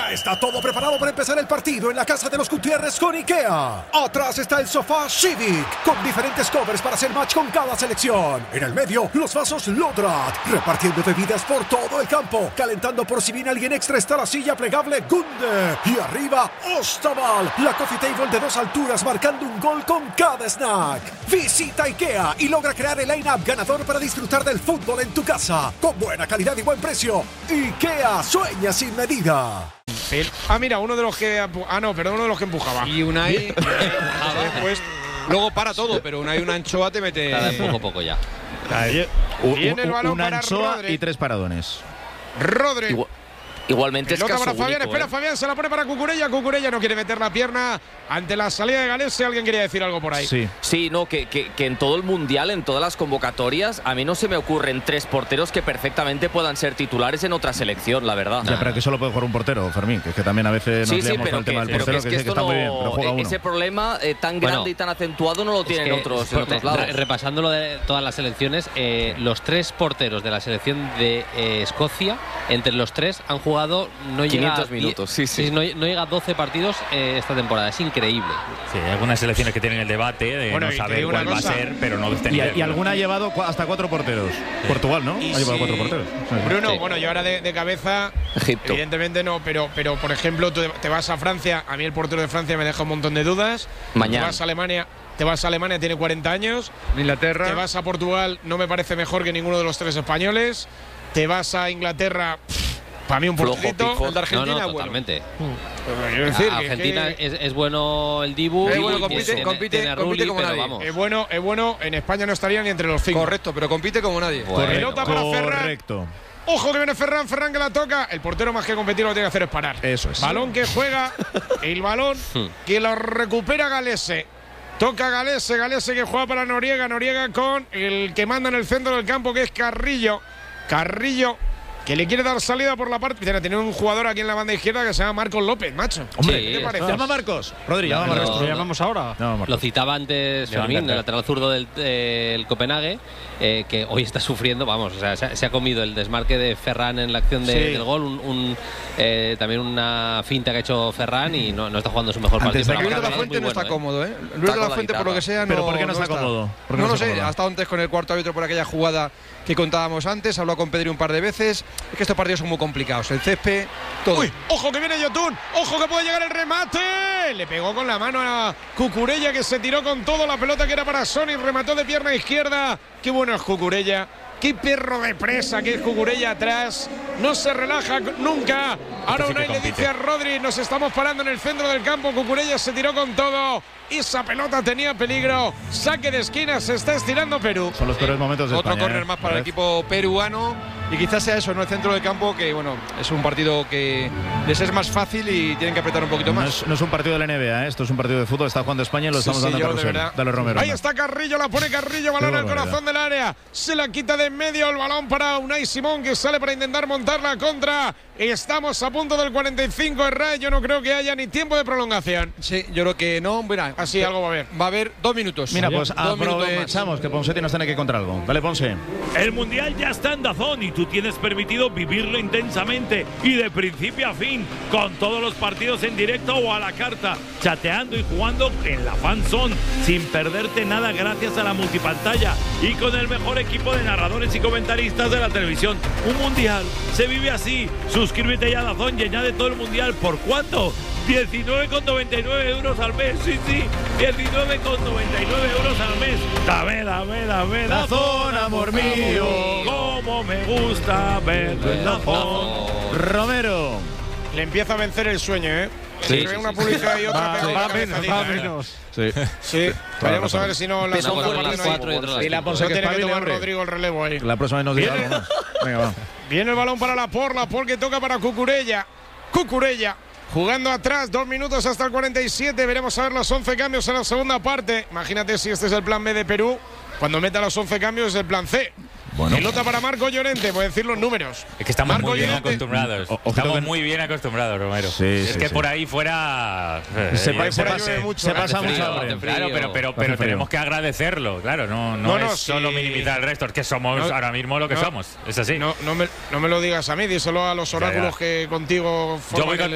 Ya está todo preparado para empezar el partido en la casa de los Gutiérrez con IKEA. Atrás está el sofá Civic, con diferentes covers para hacer match con cada selección. En el medio, los vasos Lodrat, repartiendo bebidas por todo el campo. Calentando por si viene alguien extra está la silla plegable Gunde. Y arriba, Ostaval, la coffee table de 2 alturas marcando un gol con cada snack. Visita IKEA y logra crear el line-up ganador para disfrutar del fútbol en tu casa. Con buena calidad y buen precio. IKEA, sueña sin medida. Mira, uno de los que empujaba. Y Unai después, luego para todo, pero Unai una anchoa te mete poco ya. Viene el balón una para anchoa Rodri. y 3 paradones. Rodri. Igualmente es Pelota caso para Fabián, único, espera Fabián, se la pone para Cucurella. Cucurella no quiere meter la pierna ante la salida de Galese. Alguien quería decir algo por ahí. Sí, no, que en todo el mundial, en todas las convocatorias, a mí no se me ocurren 3 porteros que perfectamente puedan ser titulares en otra selección, la verdad. Ya, pero que solo puede jugar un portero, Fermín, que es que también a veces nos liamos con el tema del portero, que está muy bien, pero juega uno. Ese problema tan grande y tan acentuado no lo tienen en otros lados. Repasando lo de todas las selecciones, los 3 porteros de la selección de Escocia, entre los 3 han jugado 500 minutos, no llega a 12 partidos esta temporada, es increíble. Sí, hay algunas selecciones que tienen el debate de no saber cuál va a ser, pero no de este nivel. Y alguna ha llevado hasta 4 porteros. Sí. Portugal, ¿no? Ha llevado 4 porteros. Bruno, sí. Bueno, yo ahora de cabeza, Egipto. Evidentemente no, pero por ejemplo, tú te vas a Francia, a mí el portero de Francia me deja un montón de dudas. Mañana. Te vas a Alemania, tiene 40 años. Inglaterra. Te vas a Portugal, no me parece mejor que ninguno de los 3 españoles. Te vas a Inglaterra, para mí un porterito. El de Argentina, totalmente. Quiero decir, Argentina es bueno el Dibu. Compite como nadie. Vamos. Es bueno, en España no estaría ni entre los 5. Correcto, pero compite como nadie. Pelota para Ferran. Correcto. Ojo que viene Ferran que la toca. El portero más que competir lo que tiene que hacer es parar. Eso es. Balón que juega, el balón que lo recupera Galese. Toca Galese que juega para Noriega con el que manda en el centro del campo, que es Carrillo, que le quiere dar salida por la parte. Tiene un jugador aquí en la banda izquierda que se llama Marcos López, macho. Hombre, ¿qué te parece? llama Marcos. Rodri, llama Marcos. ¿Lo llamamos ahora? Lo citaba antes Fermín, el lateral zurdo del Copenhague, que hoy está sufriendo, vamos, o sea, se ha comido el desmarque de Ferran en la acción del gol, también una finta que ha hecho Ferran y no está jugando su mejor partido. Luis de la Fuente no está cómodo, ¿eh? Luis de la Fuente, por lo que sea, ¿Pero por qué no está cómodo? No lo sé, ha estado antes con el cuarto árbitro por aquella jugada que contábamos antes, habló con Pedri un par de veces. Es que estos partidos son muy complicados, el césped, todo. ¡Uy! ¡Ojo que viene Yotun! ¡Ojo que puede llegar el remate! Le pegó con la mano a Cucurella, que se tiró con todo la pelota que era para Sony, remató de pierna izquierda. ¡Qué bueno es Cucurella! ¡Qué perro de presa que es Cucurella atrás! No se relaja nunca. Ahora Unai le dice a Rodri, nos estamos parando en el centro del campo. Cucurella se tiró con todo. Esa pelota tenía peligro. Saque de esquina, se está estirando Perú. Son los peores momentos de Otro España. córner más para el equipo peruano. Y quizás sea eso, ¿no? El centro del campo, que bueno, es un partido que les es más fácil y tienen que apretar un poquito más. No es un partido de la NBA, ¿eh? Esto es un partido de fútbol. Está jugando España y lo estamos dando a Carrusel. Dale, Romero. Ahí está Carrillo, la pone Carrillo, balón al corazón del área. Se la quita de en medio el balón para Unai Simón, que sale para intentar montar la contra. Estamos a punto del 45 de RAI. Yo no creo que haya ni tiempo de prolongación. Sí, yo creo que no. Mira, así algo va a haber. Va a haber 2 minutos. Mira, pues aprovechamos que Ponce nos tiene que contar algo. Dale, Ponce. El Mundial ya está en DAZN y tú tienes permitido vivirlo intensamente y de principio a fin, con todos los partidos en directo o a la carta, chateando y jugando en la Fan Zone, sin perderte nada gracias a la multipantalla y con el mejor equipo de narradores y comentaristas de la televisión. Un Mundial se vive así. Suscríbete ya a DAZN y añade todo el Mundial. ¿Por cuánto? 19,99 euros al mes, sí, 19,99 euros al mes. Dame, DAZN, amor mío. Cómo me gusta verlo en DAZN. Romero. Le empieza a vencer el sueño, ¿eh? Sí, una publicidad y otra. Va menos. Sí. Veremos a ver si no la Son segunda las 4 y Y la Ponce no que tiene que espabile, tomar hombre. Rodrigo el relevo ahí. La próxima vez nos diga algo más. Venga, va. Viene el balón para Laporte que toca para Cucurella. Jugando atrás, 2 minutos hasta el 47. Veremos a ver los 11 cambios en la segunda parte. Imagínate si este es el plan B de Perú. Cuando meta los 11 cambios es el plan C. Bueno. Pelota para Marco Llorente, voy a decir los números. Es que estamos Marco muy bien Llorente. acostumbrados. Estamos muy bien acostumbrados, Romero. Sí, es sí, que sí. por ahí fuera. Se pasa mucho hambre. Claro, pero tenemos que agradecerlo. Claro, no es solo minimizar el resto, es que somos ahora mismo lo que somos. Es así. No me lo digas a mí, díselo a los oráculos que contigo forman